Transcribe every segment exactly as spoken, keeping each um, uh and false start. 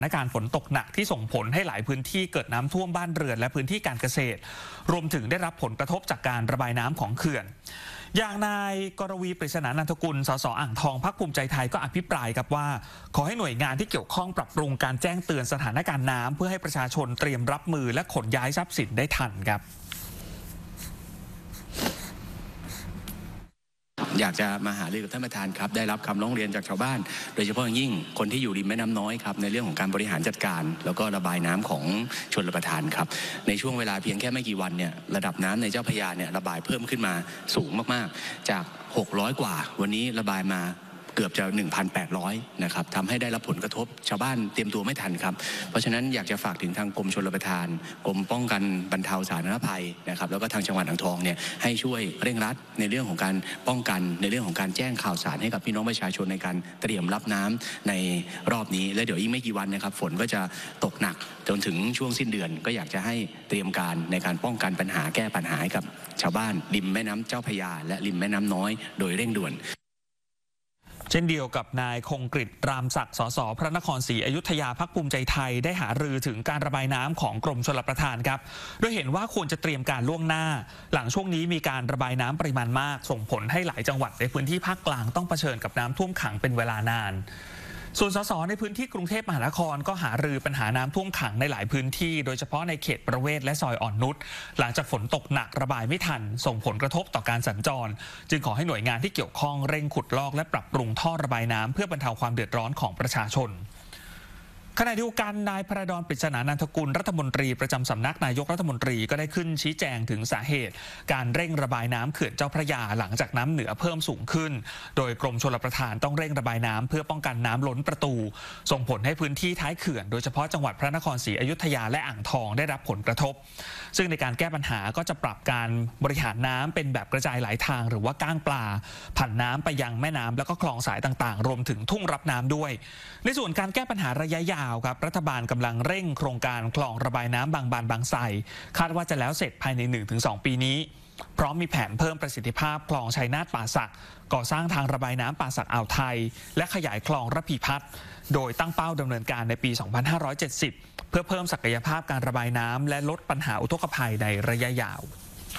สถานการณ์ฝนตกหนักที่ส่งผลให้หลายพื้นที่เกิดน้ำท่วมบ้านเรือนและพื้นที่การเกษตรรวมถึงได้รับผลกระทบจากการระบายน้ำของเขื่อนอย่างนายกรวีปริศนานันทกุลสสอ่างทองพรรคภูมิใจไทยก็อภิปรายครับว่าขอให้หน่วยงานที่เกี่ยวข้องปรับปรุงการแจ้งเตือนสถานการณ์น้ำเพื่อให้ประชาชนเตรียมรับมือและขนย้ายทรัพย์สินได้ทันครับอยากจะมาหารือกับท่านประธานครับได้รับคำร้องเรียนจากชาวบ้านโดยเฉพาะอย่างยิ่งคนที่อยู่ริมแม่น้ำน้อยครับในเรื่องของการบริหารจัดการแล้วก็ระบายน้ำของชลประทานครับในช่วงเวลาเพียงแค่ไม่กี่วันเนี่ยระดับน้ำในเจ้าพระยาเนี่ยระบายเพิ่มขึ้นมาสูงมากๆจากหกร้อยกว่าวันนี้ระบายมาเกือบจะ หนึ่งพันแปดร้อย นะครับทำให้ได้รับผลกระทบชาวบ้านเตรียมตัวไม่ทันครับเพราะฉะนั้นอยากจะฝากถึงทางกรมชลประทานกรมป้องกันบรรเทาสาธารณภัยนะครับแล้วก็ทางจังหวัดอ่างทองเนี่ยให้ช่วยเร่งรัดในเรื่องของการป้องกันในเรื่องของการแจ้งข่าวสารให้กับพี่น้องประชาชนในการเตรียมรับน้ำในรอบนี้และเดี๋ยวอีกไม่กี่วันนะครับฝนก็จะตกหนักจนถึงช่วงสิ้นเดือนก็อยากจะให้เตรียมการในการป้องกันปัญหาแก้ปัญหาให้กับชาวบ้านริมแม่น้ำเจ้าพระยาและริมแม่น้ำน้อยโดยเร่งด่วนเช่นเดียวกับนายคงกฤษรามศักดิ์สสพระนครศรีอยุธยาพรรคภูมิใจไทยได้หารือถึงการระบายน้ำของกรมชลประทานครับโดยเห็นว่าควรจะเตรียมการล่วงหน้าหลังช่วงนี้มีการระบายน้ำปริมาณมากส่งผลให้หลายจังหวัดในพื้นที่ภาคกลางต้องเผชิญกับน้ำท่วมขังเป็นเวลานานส่วนสสในพื้นที่กรุงเทพมหานครก็หารือปัญหาน้ำท่วมขังในหลายพื้นที่โดยเฉพาะในเขตประเวศและซอยอ่อนนุชหลังจากฝนตกหนักระบายไม่ทันส่งผลกระทบต่อการสัญจรจึงขอให้หน่วยงานที่เกี่ยวข้องเร่งขุดลอกและปรับปรุงท่อระบายน้ำเพื่อบรรเทาความเดือดร้อนของประชาชนขณะเดียวกันนายพระดอนปริศนานันทกุลรัฐมนตรีประจำสำนักนายกรัฐมนตรีก็ได้ขึ้นชี้แจงถึงสาเหตุการเร่งระบายน้ำเขื่อนเจ้าพระยาหลังจากน้ำเหนือเพิ่มสูงขึ้นโดยกรมชลประทานต้องเร่งระบายน้ำเพื่อป้องกันน้ำล้นประตูส่งผลให้พื้นที่ท้ายเขื่อนโดยเฉพาะจังหวัดพระนครศรีอยุธยาและอ่างทองได้รับผลกระทบซึ่งในการแก้ปัญหาก็จะปรับการบริหารน้ำเป็นแบบกระจายหลายทางหรือว่าก้างปลาผันน้ำไปยังแม่น้ำแล้วก็คลองสายต่างๆรวมถึงทุ่งรับน้ำด้วยในส่วนการแก้ปัญหาระยะยาวครับรัฐบาลกำลังเร่งโครงการคลองระบายน้ำบางบานบางไทรคาดว่าจะแล้วเสร็จภายใน หนึ่งถึงสอง ปีนี้พร้อมมีแผนเพิ่มประสิทธิภาพคลองชัยนาทป่าสักก่อสร้างทางระบายน้ำป่าสักอ่าวไทยและขยายคลองระพีพัฒน์โดยตั้งเป้าดำเนินการในปี สองพันห้าร้อยเจ็ดสิบ เพื่อเพิ่มศักยภาพการระบายน้ำและลดปัญหาอุทกภัยในระยะยาว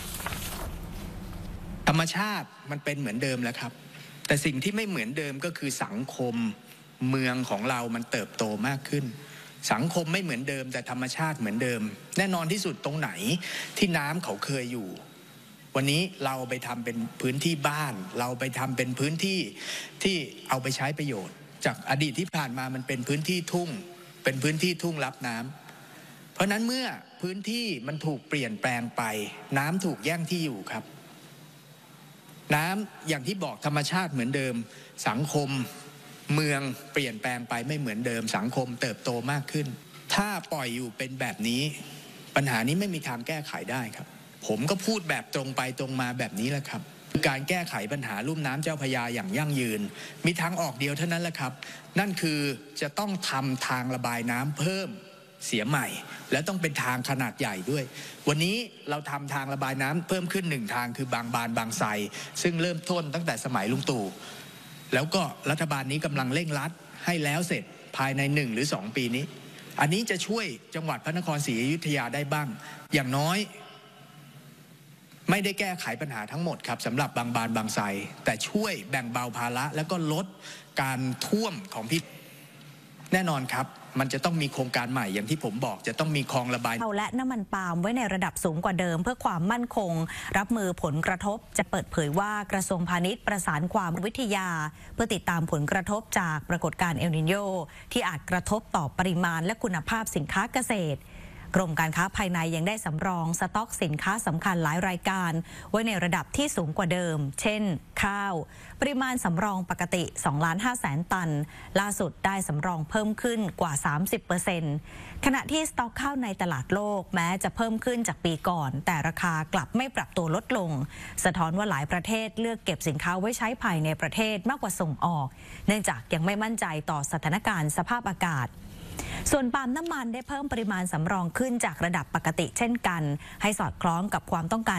ธรรมชาติมันเป็นเหมือนเดิมแล้วครับแต่สิ่งที่ไม่เหมือนเดิมก็คือสังคมเมืองของเรามันเติบโตมากขึ้นสังคมไม่เหมือนเดิมแต่ธรรมชาติเหมือนเดิมแน่นอนที่สุดตรงไหนที่น้ำเขาเคยอยู่วันนี้เราไปทำเป็นพื้นที่บ้านเราไปทำเป็นพื้นที่ที่เอาไปใช้ประโยชน์จากอดีตที่ผ่านมามันเป็นพื้นที่ทุ่งเป็นพื้นที่ทุ่งรับน้ำเพราะนั้นเมื่อพื้นที่มันถูกเปลี่ยนแปลงไปน้ำถูกแย่งที่อยู่ครับน้ำอย่างที่บอกธรรมชาติเหมือนเดิมสังคมเมืองเปลี่ยนแปลงไปไม่เหมือนเดิมสังคมเติบโตมากขึ้นถ้าปล่อยอยู่เป็นแบบนี้ปัญหานี้ไม่มีทางแก้ไขได้ครับผมก็พูดแบบตรงไปตรงมาแบบนี้แหละครับการแก้ไขปัญหาลุ่มน้ำเจ้าพระยาอย่างยั่งยืนมีทางออกเดียวเท่านั้นแหละครับนั่นคือจะต้องทำทางระบายน้ำเพิ่มเสียใหม่และต้องเป็นทางขนาดใหญ่ด้วยวันนี้เราทำทางระบายน้ำเพิ่มขึ้นหนึ่งทางคือบางบานบางไทรซึ่งเริ่มต้นตั้งแต่สมัยลุงตู่แล้วก็รัฐบาลนี้กำลังเร่งรัดให้แล้วเสร็จภายในหนึ่งหรือสองปีนี้อันนี้จะช่วยจังหวัดพระนครศรีอยุธยาได้บ้างอย่างน้อยไม่ได้แก้ไขปัญหาทั้งหมดครับสำหรับบางบานบางไทรแต่ช่วยแบ่งเบาภาระแล้วก็ลดการท่วมของพิษแน่นอนครับมันจะต้องมีโครงการใหม่อย่างที่ผมบอกจะต้องมีคลองระบายและน้ำมันปาล์มไว้ในระดับสูงกว่าเดิมเพื่อความมั่นคงรับมือผลกระทบจะเปิดเผยว่ากระทรวงพาณิชย์ประสานความวิทยาเพื่อติดตามผลกระทบจากปรากฏการณ์เอลนิโญที่อาจกระทบต่อปริมาณและคุณภาพสินค้าเกษตรกรมการค้าภายในยังได้สำรองสต็อกสินค้าสำคัญหลายรายการไว้ในระดับที่สูงกว่าเดิมเช่นข้าวปริมาณสำรองปกติ สองล้านห้าแสน ตันล่าสุดได้สำรองเพิ่มขึ้นกว่า สามสิบเปอร์เซ็นต์ ขณะที่สต็อกข้าวในตลาดโลกแม้จะเพิ่มขึ้นจากปีก่อนแต่ราคากลับไม่ปรับตัวลดลงสะท้อนว่าหลายประเทศเลือกเก็บสินค้าไว้ใช้ภายในประเทศมากกว่าส่งออกเนื่องจากยังไม่มั่นใจต่อสถานการณ์สภาพอากาศส่วนปาล์มน้ำมันได้เพิ่มปริมาณสำรองขึ้นจากระดับปกติเช่นกันให้สอดคล้องกับความต้องการ